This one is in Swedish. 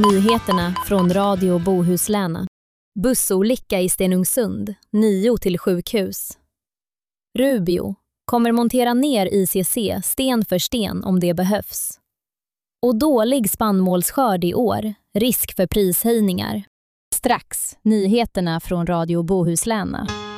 Nyheterna från Radio Bohuslän. Bussolycka i Stenungsund, 9 till sjukhus. Rubio kommer montera ner ICC sten för sten om det behövs. Och dålig spannmålsskörd i år, risk för prishöjningar. Strax, nyheterna från Radio Bohuslän.